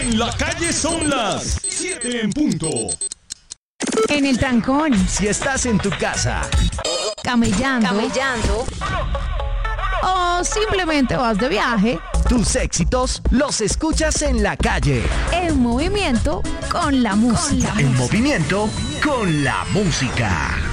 En la calle son las 7 en punto. En el trancón, Si estás en tu casa, camellando o simplemente vas de viaje, tus éxitos los escuchas en la calle. en movimiento con la música. En movimiento con la música.